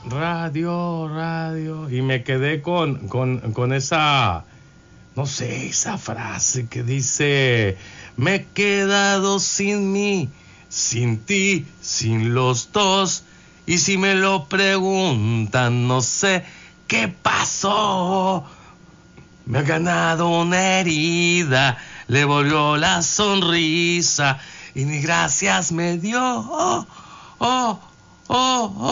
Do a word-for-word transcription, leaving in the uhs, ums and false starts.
Radio, radio. Y me quedé con, con, con esa, no sé, esa frase que dice, me he quedado sin mí, sin ti, sin los dos. Y si me lo preguntan, no sé qué pasó. Me ha ganado una herida, le volvió la sonrisa y ni gracias me dio. Oh, oh, oh,